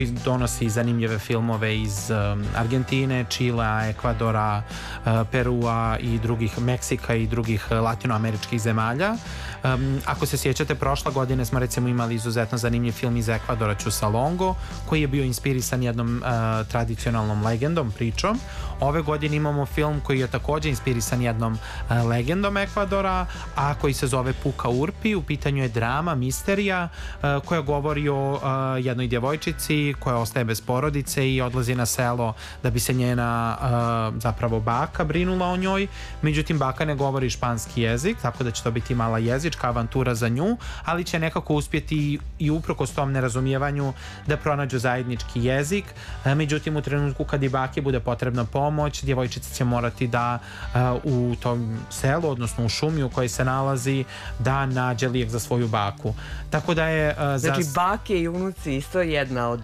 donosi zanimljive filmove iz Argentine, Čilea, Ekvadora, Perua i drugih, Meksika i drugih latinoameričkih zemalja. Ako se sjećate, prošle godine smo recimo imali izuzetno zanimljiv film iz Ekvadora, Čusalongo, koji je bio inspirisan jednom tradicionalnom legendom, pričom. Ove godine imamo film koji je takođe inspirisan jednom legendom Ekvadora, a koji se zove Puka Urpi. U pitanju je drama, misterija koja govori o jednoj djevojčici koja ostaje bez porodice i odlazi na selo da bi se njena zapravo baka brinula o njoj. Međutim, baka ne govori španski jezik, tako da će to biti mala jezička avantura za nju, ali će nekako uspjeti i uprkos tom nerazumijevanju da pronađu zajednički jezik. Međutim, u trenutku kad i baki bude potrebna pomoć, djevojčica će morati da u tom selu, odnosno u šumi u kojoj se nalazi, da nađe lijek za svoju baku. Tako da je... Znači, bake i unuci isto jedan od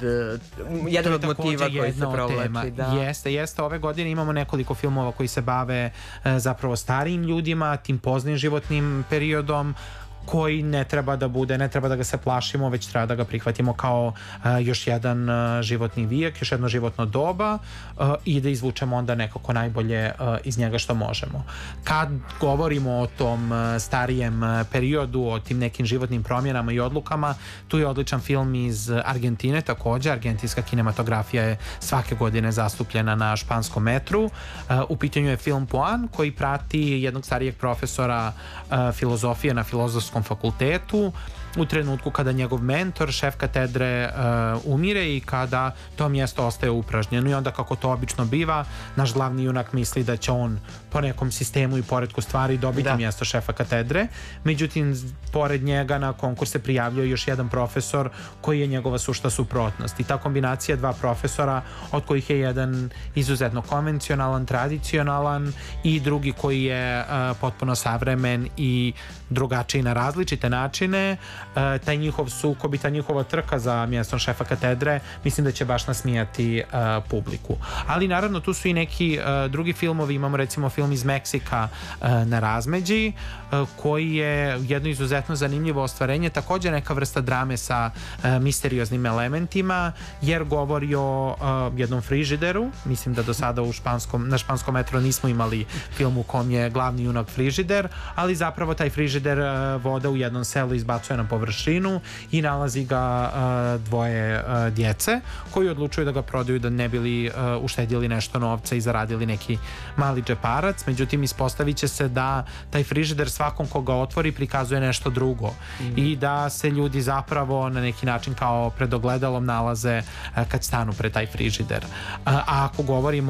motiva koji se provlači. Jeste. Ove godine imamo nekoliko filmova koji se bave zapravo starijim ljudima, tim poznim životnim periodom, koji ne treba da ga se plašimo, već treba da ga prihvatimo kao još jedan životni vijek, još jedno životno doba i da izvučemo onda nekako najbolje iz njega što možemo. Kad govorimo o tom starijem periodu, o tim nekim životnim promjenama i odlukama, tu je odličan film iz Argentine takođe. Argentinska kinematografija je svake godine zastupljena na španskom metru. U pitanju je film Puan, koji prati jednog starijeg profesora filozofije na Filozofskom fakultetu u trenutku kada njegov mentor, šef katedre, umire i kada to mjesto ostaje upražnjeno. I onda, kako to obično biva, naš glavni junak misli da će on po nekom sistemu i poretku stvari dobiti mjesto šefa katedre. Međutim, pored njega na konkurs se prijavljuje još jedan profesor koji je njegova sušta suprotnost. I ta kombinacija dva profesora, od kojih je jedan izuzetno konvencionalan, tradicionalan i drugi koji je potpuno savremen i drugačiji na različite načine, taj njihov sukob i ta njihova trka za mjestom šefa katedre mislim da će baš nasmijati publiku. Ali naravno tu su i neki drugi filmovi. Imamo recimo film iz Meksika, Na razmeđi, koji je jedno izuzetno zanimljivo ostvarenje, također neka vrsta drame sa misterioznim elementima, jer govori o jednom frižideru. Mislim da do sada na španskom metru nismo imali film u kom je glavni junak frižider, ali zapravo taj frižider voda u jednom selu izbacuje na površinu i nalazi ga dvoje djece koji odlučuju da ga prodaju da ne bili uštedjeli nešto novca i zaradili neki mali džeparac. Međutim, ispostavit će se da taj frižider svakom ko ga otvori prikazuje nešto drugo i da se ljudi zapravo na neki način kao pred ogledalom nalaze kad stanu pred taj frižider. A ako govorimo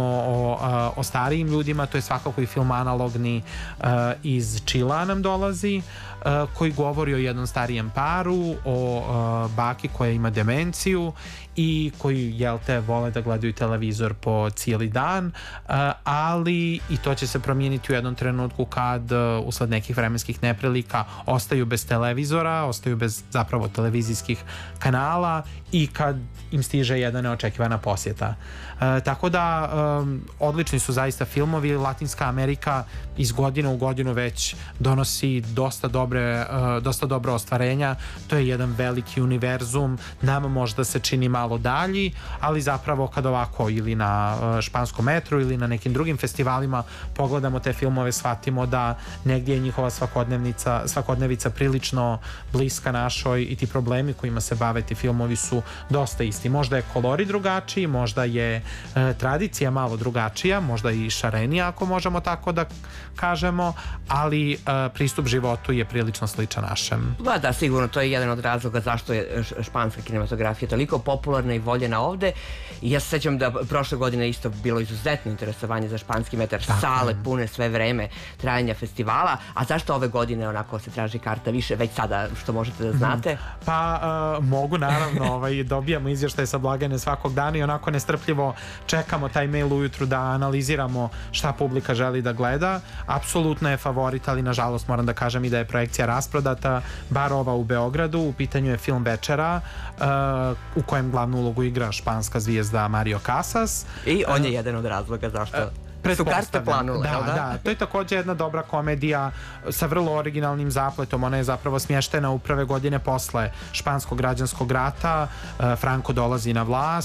o starijim ljudima, to je svakako i film Analogni iz Čilea nam dolazi, koji govori o jednom starijem paru, o baki koja ima demenciju i koji, vole da gledaju televizor po cijeli dan, ali i to će se promijeniti u jednom trenutku kad usled nekih vremenskih neprilika ostaju bez televizora, ostaju bez zapravo televizijskih kanala i kad im stiže jedna neočekivana posjeta. Tako da odlični su zaista filmovi. Latinska Amerika iz godine u godinu već donosi dosta dobro ostvarenja. To je jedan veliki univerzum. Nama možda se čini malo dalji, ali zapravo kad ovako ili na španskom metru ili na nekim drugim festivalima pogledamo te filmove, shvatimo da negdje je njihova svakodnevica prilično bliska našoj i ti problemi kojima se bave ti filmovi su dosta isti. Možda je kolorit drugačiji, možda je tradicija malo drugačija, možda i šarenija, ako možemo tako da kažemo, ali pristup životu je prilično sličan našem. Da, sigurno, to je jedan od razloga zašto je španska kinematografija toliko popularna i voljena ovde. I ja se sećam da prošle godine isto bilo izuzetno interesovanje za španski metar, sale pune sve vreme trajanja festivala. A zašto ove godine onako se traži karta više, već sada što možete da znate? Pa mogu, naravno, dobijamo izvještaje sa blagajne svakog dana i onako nestrpljivo čekamo taj mail ujutru da analiziramo šta publika želi da gleda. Apsolutno je favorit, ali nažalost moram da kažem i da je projekcija rasprodata, bar ova u Beogradu. U pitanju je film Večera, u kojem glavnu ulogu igra španska zvijezda Mario Casas. I on je jedan od razloga zašto su karte planule. Da, to je također jedna dobra komedija sa vrlo originalnim zapletom. Ona je zapravo smještena u prve godine posle španskog građanskog rata. Franco dolazi na vlast